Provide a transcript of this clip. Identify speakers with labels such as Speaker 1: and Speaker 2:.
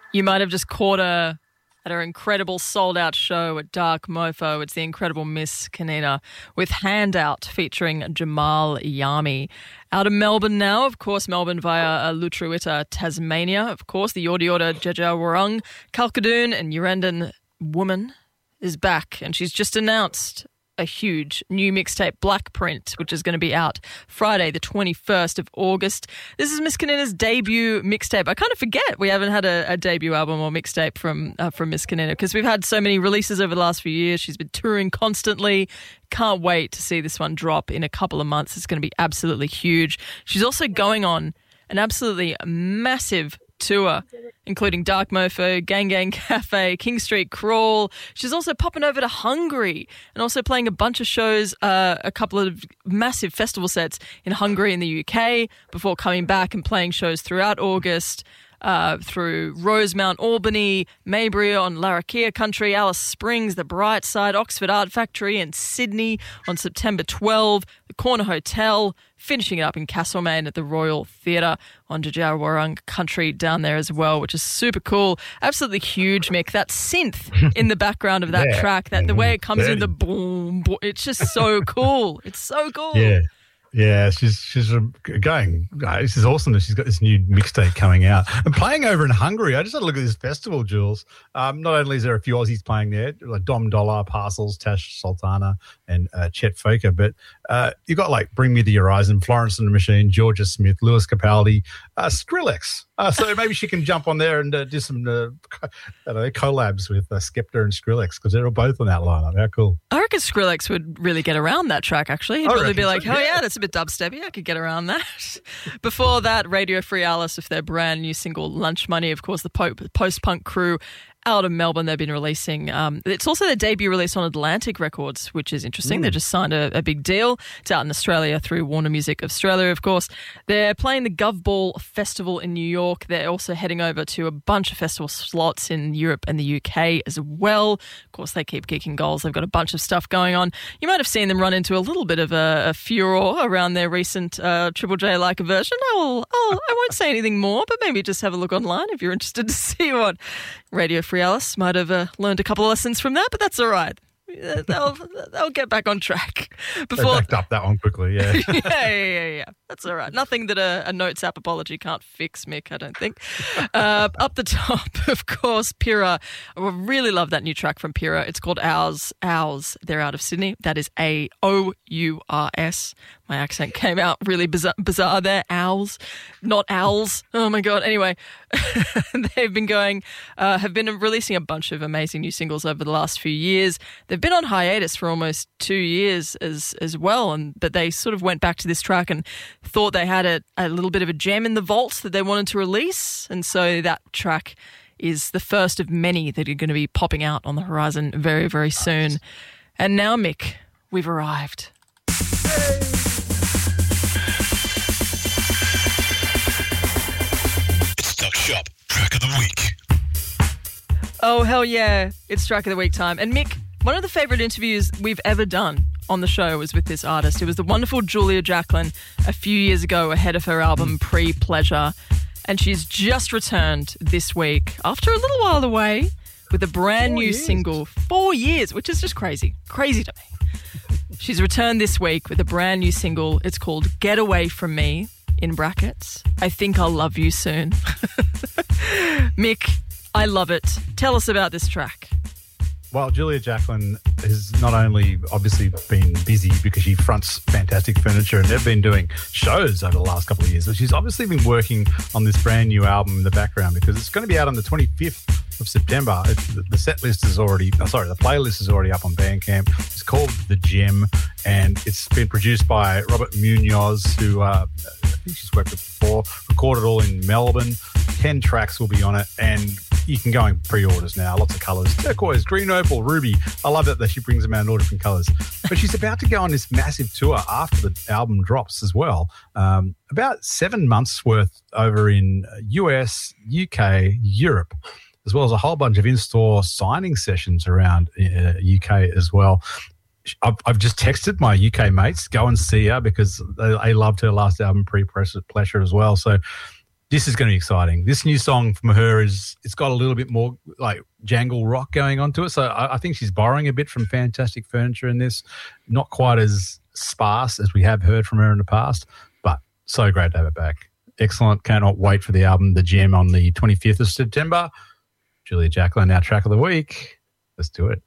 Speaker 1: You might have just caught her at her incredible sold-out show at Dark Mofo. It's the incredible Miss Kanina with Handout featuring Jamal Yami. Out of Melbourne now, of course, Melbourne via Lutruwita, Tasmania. Of course, the Yorta Yorta Jaja Warung, Kalkadoon and Urandan Woman is back, and she's just announced a huge new mixtape, Black Print, which is going to be out Friday, the 21st of August. This is Miss Kanina's debut mixtape. I kind of forget we haven't had a debut album or mixtape from Miss Kanina because we've had so many releases over the last few years. She's been touring constantly. Can't wait to see this one drop in a couple of months. It's going to be absolutely huge. She's also going on an absolutely massive tour, including Dark Mofo, Gang Gang Cafe, King Street Crawl. She's also popping over to Hungary and also playing a bunch of shows, a couple of massive festival sets in Hungary and the UK before coming back and playing shows throughout August through Rosemount, Albany, Maybury on Larrakia Country, Alice Springs, the Bright Side, Oxford Art Factory and Sydney on September 12, the Corner Hotel, finishing it up in Castlemaine at the Royal Theatre on Jajawarung Country down there as well, which is super cool. Absolutely huge, Mick. That synth in the background of that track, that the way it comes in, the boom, boom, it's just so cool. It's so cool.
Speaker 2: Yeah, she's going. This is awesome. She's got this new mixtape coming out and playing over in Hungary. I just had a look at this festival, Jules. Not only is there a few Aussies playing there, like Dom Dollar, Parcels, Tash Sultana, and Chet Foker, but you got like Bring Me the Horizon, Florence and the Machine, Georgia Smith, Lewis Capaldi, Skrillex. So maybe she can jump on there and do some collabs with Skepta and Skrillex because they're both on that lineup. How cool.
Speaker 1: I reckon Skrillex would really get around that track, actually. He'd probably be like, oh, yeah, that's a bit dubsteppy. I could get around that. Before that, Radio Free Alice with their brand new single, Lunch Money. Of course, the post-punk crew out of Melbourne, they've been releasing. It's also their debut release on Atlantic Records, which is interesting. They just signed a big deal. It's out in Australia through Warner Music Australia, of course. They're playing the Govball Festival in New York. They're also heading over to a bunch of festival slots in Europe and the UK as well. Of course, they keep kicking goals. They've got a bunch of stuff going on. You might have seen them run into a little bit of a furore around their recent Triple J like version. I won't say anything more, but maybe just have a look online if you're interested to see what Radio Free Alice might have learned a couple of lessons from that, but that's all right. They'll get back on track.
Speaker 2: They backed up that one quickly, yeah.
Speaker 1: Yeah. That's all right. Nothing that a Notes app apology can't fix, Mick, I don't think. Up the top, of course, Pyrrha. I really love that new track from Pyrrha. It's called Ours. They're out of Sydney. That is AOURS. My accent came out really bizarre there. Owls, not owls. Oh, my God. Anyway, they've been have been releasing a bunch of amazing new singles over the last few years. They've been on hiatus for almost 2 years as well, but they sort of went back to this track and thought they had a little bit of a gem in the vaults that they wanted to release, and so that track is the first of many that are going to be popping out on the horizon very, very soon. And now, Mick, we've arrived.
Speaker 3: It's Duck Shop Track of the Week.
Speaker 1: Oh, hell yeah. It's Track of the Week time. And Mick, one of the favourite interviews we've ever done on the show was with this artist. It was the wonderful Julia Jacklin a few years ago ahead of her album Pre-Pleasure. And she's just returned this week after a little while away with a brand new single. 4 years, which is just crazy. Crazy to me. She's returned this week with a brand new single. It's called Get Away From Me, in brackets. I Think I'll Love You Soon. Mick, I love it. Tell us about this track.
Speaker 2: Well, Julia Jacklin has not only obviously been busy because she fronts Fantastic Furniture and they've been doing shows over the last couple of years, but she's obviously been working on this brand new album in the background because it's going to be out on the 25th of September. The playlist is already up on Bandcamp. It's called The Gem and it's been produced by Robert Munoz, who I think she's worked with before, recorded all in Melbourne. 10 tracks will be on it and you can go in pre-orders now. Lots of colours. Turquoise, green, opal, ruby. I love that she brings them out in all different colours. But she's about to go on this massive tour after the album drops as well. About 7 months worth over in US, UK, Europe, as well as a whole bunch of in-store signing sessions around UK as well. I've just texted my UK mates, go and see her because they loved her last album, Pre-Pleasure as well. So This is going to be exciting. This new song from her it's got a little bit more like jangle rock going on to it. So I think she's borrowing a bit from Fantastic Furniture in this. Not quite as sparse as we have heard from her in the past, but so great to have it back. Excellent. Cannot wait for the album, The Gem, on the 25th of September. Julia Jacklin, our track of the week. Let's do it.